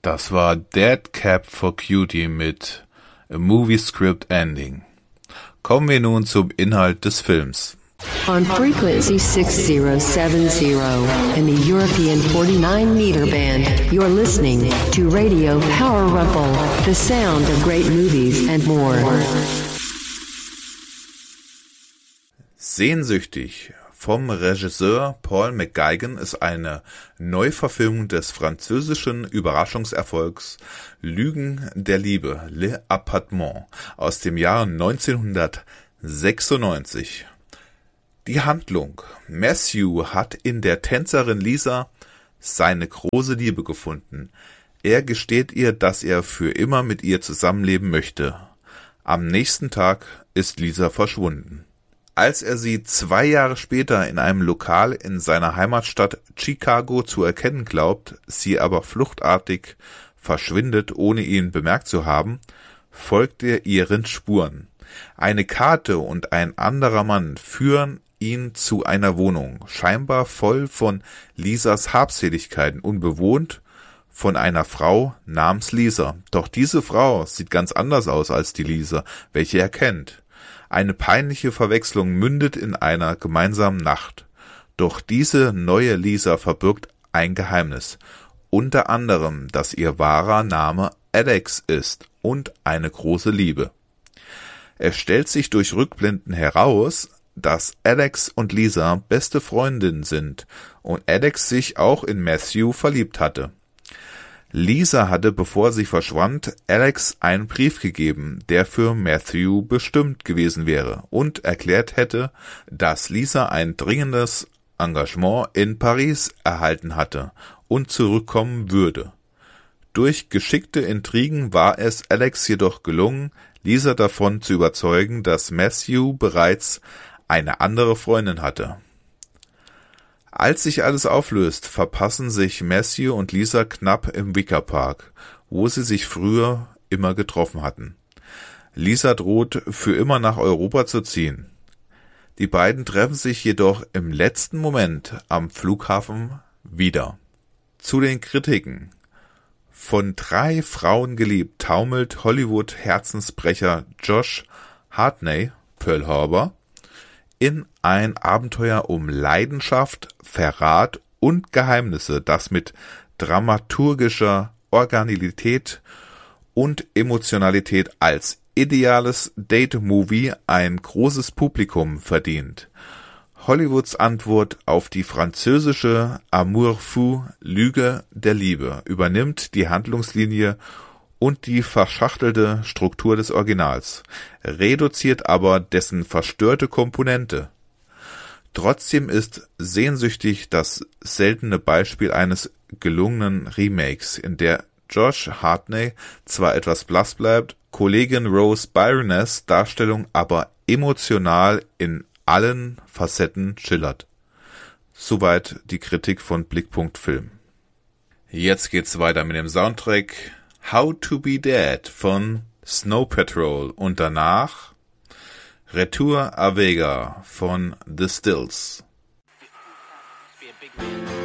Das war Dead Cab for Cutie mit A Movie Script Ending. Kommen wir nun zum Inhalt des Films. On frequency 6070 in the European 49-meter band, you're listening to Radio Power Ruffle, the sound of great movies and more. Sehnsüchtig vom Regisseur Paul McGuigan ist eine Neuverfilmung des französischen Überraschungserfolgs Lügen der Liebe, Le Appartement aus dem Jahr 1996. Die Handlung: Matthew hat in der Tänzerin Lisa seine große Liebe gefunden. Er gesteht ihr, dass er für immer mit ihr zusammenleben möchte. Am nächsten Tag ist Lisa verschwunden. Als er sie 2 Jahre später in einem Lokal in seiner Heimatstadt Chicago zu erkennen glaubt, sie aber fluchtartig verschwindet, ohne ihn bemerkt zu haben, folgt er ihren Spuren. Eine Karte und ein anderer Mann führen ihn zu einer Wohnung, scheinbar voll von Lisas Habseligkeiten, unbewohnt von einer Frau namens Lisa. Doch diese Frau sieht ganz anders aus als die Lisa, welche er kennt. Eine peinliche Verwechslung mündet in einer gemeinsamen Nacht. Doch diese neue Lisa verbirgt ein Geheimnis, unter anderem, dass ihr wahrer Name Alex ist und eine große Liebe. Es stellt sich durch Rückblenden heraus, dass Alex und Lisa beste Freundinnen sind und Alex sich auch in Matthew verliebt hatte. Lisa hatte, bevor sie verschwand, Alex einen Brief gegeben, der für Matthew bestimmt gewesen wäre und erklärt hätte, dass Lisa ein dringendes Engagement in Paris erhalten hatte und zurückkommen würde. Durch geschickte Intrigen war es Alex jedoch gelungen, Lisa davon zu überzeugen, dass Matthew bereits eine andere Freundin hatte. Als sich alles auflöst, verpassen sich Matthew und Lisa knapp im Wicker Park, wo sie sich früher immer getroffen hatten. Lisa droht, für immer nach Europa zu ziehen. Die beiden treffen sich jedoch im letzten Moment am Flughafen wieder. Zu den Kritiken. Von 3 Frauen geliebt taumelt Hollywood-Herzensbrecher Josh Hartnett, Pearl Harbor, in ein Abenteuer um Leidenschaft, Verrat und Geheimnisse, das mit dramaturgischer Originalität und Emotionalität als ideales Date-Movie ein großes Publikum verdient. Hollywoods Antwort auf die französische Amour fou, Lüge der Liebe, übernimmt die Handlungslinie und die verschachtelte Struktur des Originals, reduziert aber dessen verstörte Komponente. Trotzdem ist Sehnsüchtig das seltene Beispiel eines gelungenen Remakes, in der Josh Hartnett zwar etwas blass bleibt, Kollegin Rose Byroness Darstellung aber emotional in allen Facetten schillert. Soweit die Kritik von Blickpunkt Film. Jetzt geht's weiter mit dem Soundtrack How to Be Dead von Snow Patrol und danach Retour à Vega von The Stills. Be a big man.